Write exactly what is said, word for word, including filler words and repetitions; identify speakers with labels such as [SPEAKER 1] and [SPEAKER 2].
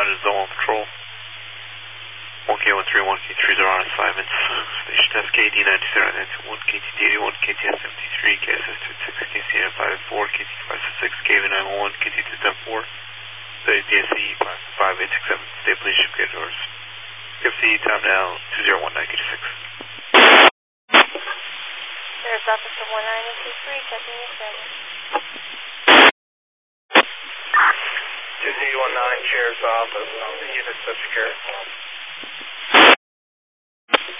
[SPEAKER 1] Roger, Zone Patrol. one K one three one, K three zero on assignments. Station test K D nine two zero nine two one, K T D eighty-one, K T S seventy-three, K S S two six, K C N five four, K T five six, K V nine one one, K T two ten four, D S E five eight six seven, stay please, ship gate doors. D F C time now two zero one nine, K T six.
[SPEAKER 2] There's Officer one nine two three, checking your status.
[SPEAKER 3] two Z one nine, Chair's office, unit secure.